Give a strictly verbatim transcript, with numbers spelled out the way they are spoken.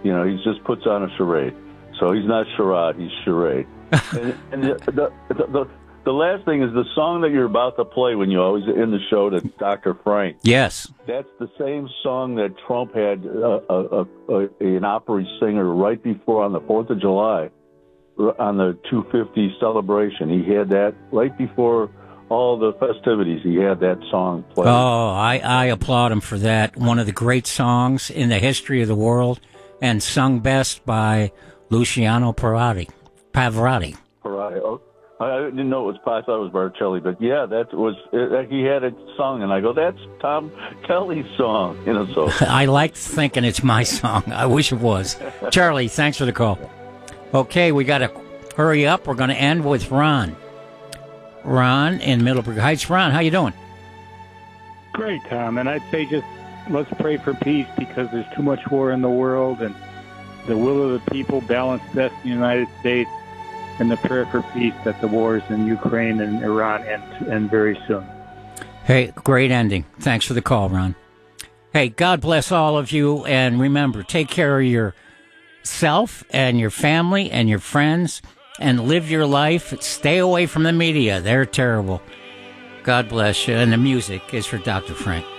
You know, he just puts on a charade. So he's not charade, he's charade. and and the, the, the, the, the last thing is the song that you're about to play when you always end the show to Doctor Frank. Yes. That's the same song that Trump had uh, a, a, a, an Opry singer right before on the fourth of July on the two fifty celebration. He had that right before all the festivities. He had that song played. Oh, I, I applaud him for that. One of the great songs in the history of the world, and sung best by Luciano Pavarotti. Pavarotti. Pavarotti. Oh, I didn't know it was I thought it was Barcelli, but yeah, that was it, he had it sung, and I go, that's Tom Kelly's song, you know. So I like thinking it's my song. I wish it was. Charlie, thanks for the call. Okay, we got to hurry up. We're going to end with Ron. Ron in Middleburg Heights. Ron, how you doing? Great, Tom. And I'd say just let's pray for peace, because there's too much war in the world, and the will of the people balanced best in the United States, and the prayer for peace that the wars in Ukraine and Iran end, end very soon. Hey, great ending. Thanks for the call, Ron. Hey, God bless all of you, and remember, take care of yourself and your family and your friends, and live your life. Stay away from the media. They're terrible. God bless you. And the music is for Doctor Frank.